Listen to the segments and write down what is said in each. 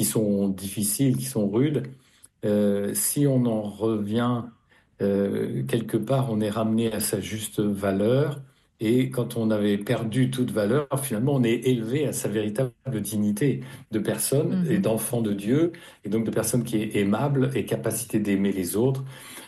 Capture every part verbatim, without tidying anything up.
qui sont difficiles, qui sont rudes, euh, si on en revient euh, quelque part, on est ramené à sa juste valeur. Et quand on avait perdu toute valeur, finalement, on est élevé à sa véritable dignité de personne et Mhm. d'enfant de Dieu, et donc de personne qui est aimable et capacité d'aimer les autres.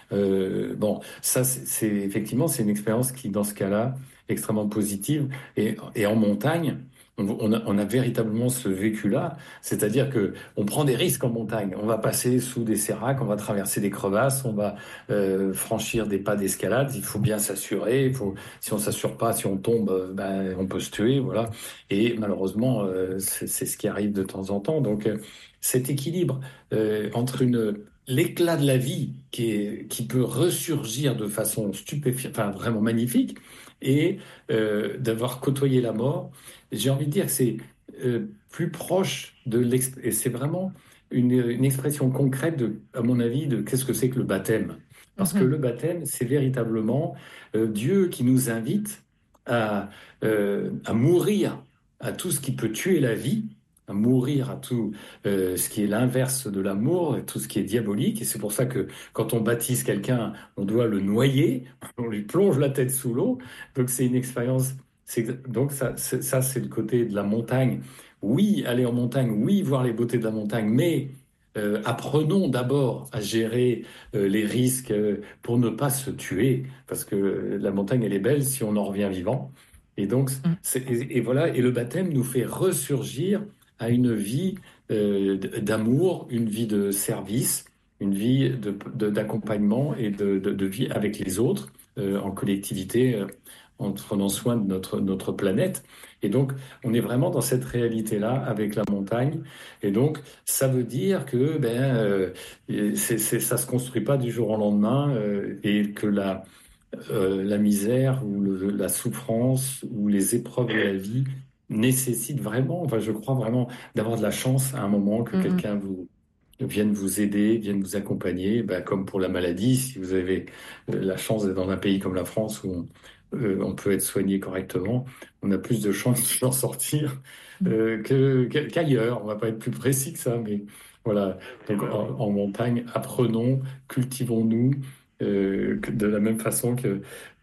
Euh, bon, ça, c'est c'est- effectivement, c'est une expérience qui, dans ce cas-là, est extrêmement positive. Et, et en montagne, on, on a, on a véritablement ce vécu-là, c'est-à-dire que on prend des risques en montagne. On va passer sous des séracs, on va traverser des crevasses, on va euh, franchir des pas d'escalade. Il faut bien s'assurer. Il faut, si on s'assure pas, si on tombe, euh, ben, on peut se tuer, voilà. Et malheureusement, euh, c'est c'est ce qui arrive de temps en temps. Donc, euh, cet équilibre euh, entre une l'éclat de la vie qui, est, qui peut ressurgir de façon stupéfiante, enfin vraiment magnifique, et euh, d'avoir côtoyé la mort, j'ai envie de dire que c'est euh, plus proche de l'ex... Et c'est vraiment une, une expression concrète, de, à mon avis, de qu'est-ce que c'est que le baptême. Parce que Mhm. le baptême, c'est véritablement euh, Dieu qui nous invite à, euh, à mourir à tout ce qui peut tuer la vie, à mourir à tout euh, ce qui est l'inverse de l'amour, tout ce qui est diabolique. Et c'est pour ça que quand on baptise quelqu'un, on doit le noyer, on lui plonge la tête sous l'eau. Donc c'est une expérience. C'est, donc ça, c'est, ça, c'est le côté de la montagne. Oui, aller en montagne, oui, voir les beautés de la montagne, mais euh, apprenons d'abord à gérer euh, les risques euh, pour ne pas se tuer, parce que euh, la montagne, elle est belle si on en revient vivant. Et donc, Mhm. c'est, et, et voilà, et le baptême nous fait ressurgir à une vie euh, d'amour, une vie de service, une vie de, de- d'accompagnement et de, de- de vie avec les autres, euh, en collectivité, euh, en prenant soin de notre, notre planète. Et donc, on est vraiment dans cette réalité-là avec la montagne. Et donc, ça veut dire que ben, euh, c'est, c'est, ça se construit pas du jour au lendemain euh, et que la, euh, la misère ou le- la souffrance ou les épreuves de la vie nécessitent vraiment, enfin je crois vraiment, d'avoir de la chance à un moment que Mhm. quelqu'un vous vienne vous aider, vienne vous accompagner, ben, comme pour la maladie, si vous avez euh, la chance d'être dans un pays comme la France où on, euh, on peut être soigné correctement, on a plus de chances d'en sortir Mhm. euh, que, que- qu'ailleurs. On va pas être plus précis que ça, mais voilà. Donc en, en montagne, apprenons, cultivons-nous, euh, que- de la même façon que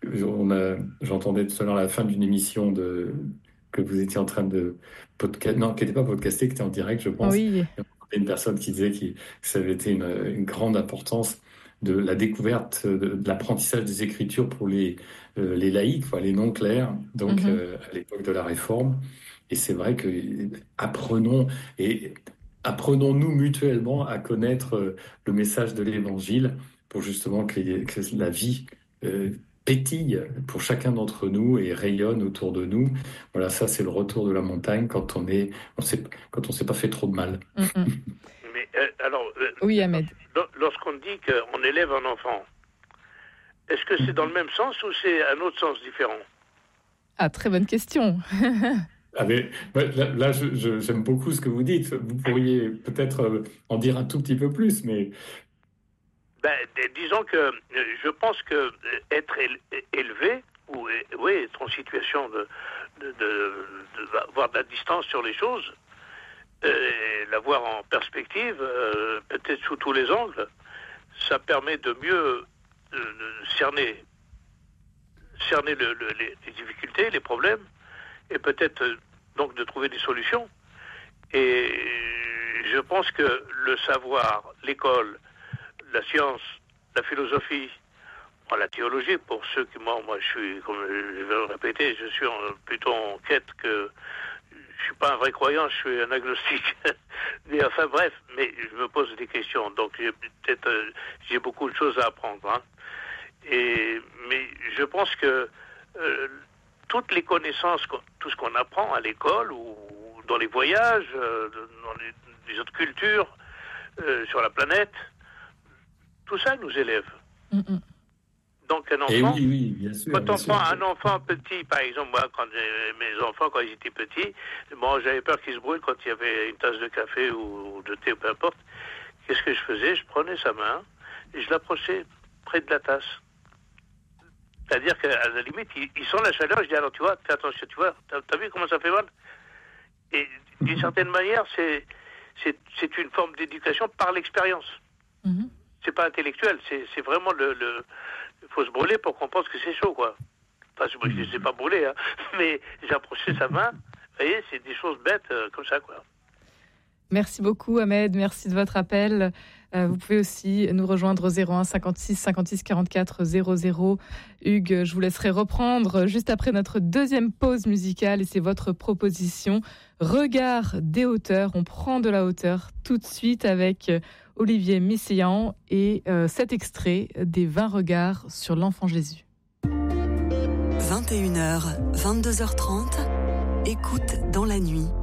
on a, j'entendais tout à l'heure à la fin d'une émission de, que vous étiez en train de podcast, non, qui n'était pas podcasté, qui était en direct, je pense. Oui. Et on entendait une personne qui disait qui- que ça avait été une, une grande importance de la découverte, de, de l'apprentissage des Écritures pour les, euh, les laïcs, quoi, les non-clercs, donc Mhm. euh, à l'époque de la Réforme. Et c'est vrai que apprenons et apprenons-nous mutuellement à connaître euh, le message de l'Évangile pour justement que, les- que la vie euh, pétille pour chacun d'entre nous et rayonne autour de nous. Voilà, ça c'est le retour de la montagne quand on est, on sait, quand on s'est pas fait trop de mal. Mhm. Mais euh, alors, euh, Oui, Ahmed. lo- lorsqu'on dit qu'on élève un enfant, est-ce que c'est dans le même sens ou c'est un autre sens différent? Ah, très bonne question. Ah, mais, ouais, là, là, je- je- j'aime beaucoup ce que vous dites. Vous pourriez peut-être euh, en dire un tout petit peu plus, mais Ben, d- disons que euh, je pense que euh, être éle- élevé, ou euh, oui, être en situation de, de, de, de avoir de la distance sur les choses, euh, l'avoir en perspective, euh, peut-être sous tous les angles, ça permet de mieux euh, de cerner, cerner le- le- les, les difficultés, les problèmes, et peut-être euh, donc de trouver des solutions. Et je pense que le savoir, l'école, la science, la philosophie, bon, la théologie, pour ceux qui, moi, moi je suis, comme je vais le répéter, je suis en- plutôt en quête que je suis pas un vrai croyant, je suis un agnostique. Mais enfin bref, mais je me pose des questions, donc j'ai peut-être euh, j'ai beaucoup de choses à apprendre. Hein. Et mais je pense que euh, toutes les connaissances, qu'on- tout ce qu'on apprend à l'école ou dans les voyages, euh, dans les, les autres cultures, euh, sur la planète, tout ça nous élève. Mhm. Donc un et enfant, oui, oui, bien sûr, quand bien on sûr. prend un enfant petit, par exemple, moi, quand j'ai- mes enfants, quand ils étaient petits, bon, j'avais peur qu'ils se brûlent quand il y avait une tasse de café ou, ou de thé, peu importe. Qu'est-ce que je faisais? Je prenais sa main et je l'approchais près de la tasse. C'est-à-dire qu'à la limite, il, il sent la chaleur, je dis, alors tu vois, fais attention, tu vois, t'as, t'as vu comment ça fait mal? Et d'une certaine manière, c'est, c'est, c'est une forme d'éducation par l'expérience. Mm-hmm. C'est pas intellectuel, c'est, c'est vraiment le, le... Il faut se brûler pour qu'on pense que c'est chaud, quoi. Enfin, je ne sais pas brûler, hein, mais j'ai approché sa main. Vous voyez, c'est des choses bêtes euh, comme ça, quoi. Merci beaucoup, Ahmed. Merci de votre appel. Euh, vous pouvez aussi nous rejoindre au zéro un cinquante-six cinquante-six quarante-quatre zéro zéro. Hugues, je vous laisserai reprendre juste après notre deuxième pause musicale et c'est votre proposition. Regard des hauteurs. On prend de la hauteur tout de suite avec Olivier Messiaen et euh, cet extrait des vingt regards sur l'enfant Jésus. vingt et une heures, vingt-deux heures trente, écoute dans la nuit.